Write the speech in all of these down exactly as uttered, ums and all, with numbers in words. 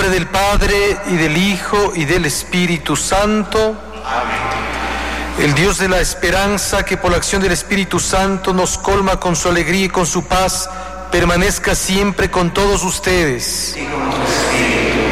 nombre del Padre, y del Hijo, y del Espíritu Santo. Amén. El Dios de la esperanza, que por la acción del Espíritu Santo nos colma con su alegría y con su paz, permanezca siempre con todos ustedes. Y con tu espíritu.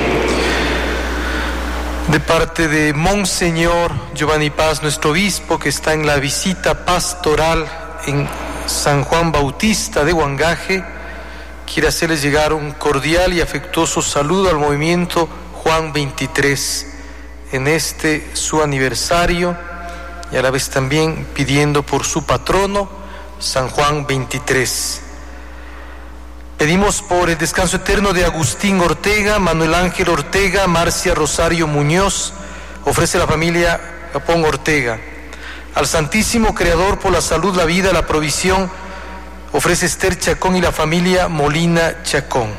De parte de Monseñor Giovanni Paz, nuestro obispo, que está en la visita pastoral en San Juan Bautista de Huangaje, quiere hacerles llegar un cordial y afectuoso saludo al movimiento Juan veintitrés en este su aniversario, y a la vez también pidiendo por su patrono, San Juan veintitrés. Pedimos por el descanso eterno de Agustín Ortega, Manuel Ángel Ortega, Marcia Rosario Muñoz, ofrece la familia Capón Ortega. Al Santísimo Creador, por la salud, la vida, la provisión, ofrece Esther Chacón y la familia Molina Chacón.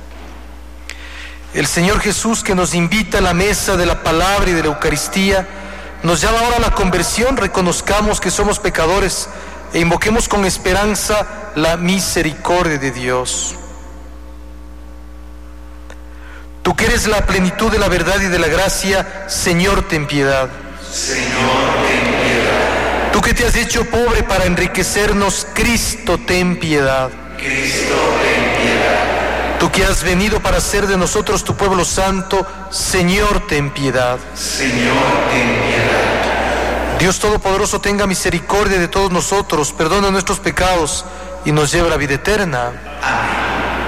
El Señor Jesús, que nos invita a la mesa de la palabra y de la Eucaristía, nos llama ahora a la conversión. Reconozcamos que somos pecadores e invoquemos con esperanza la misericordia de Dios. Tú que eres la plenitud de la verdad y de la gracia, Señor, ten piedad. Señor, ten piedad. Tú que te has hecho pobre para enriquecernos, Cristo, ten piedad. Cristo, ten piedad. Tú que has venido para hacer de nosotros tu pueblo santo, Señor, ten piedad. Señor, ten piedad. Dios Todopoderoso, tenga misericordia de todos nosotros, perdona nuestros pecados y nos lleva a la vida eterna.